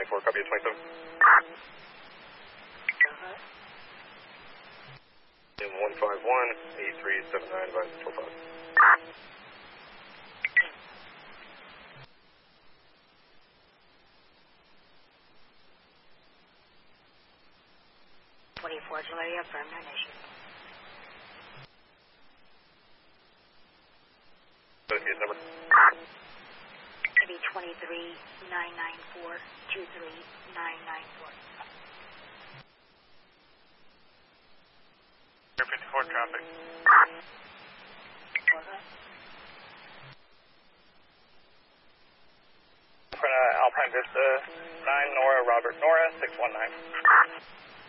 24, copy 27. In 151, 8379, advise 45. Auxiliary affirm, non-issue. Associate number. Maybe 23994, 23994. Air 54 traffic. In front of Alpine Vista, 9 Nora, Robert Nora, 619.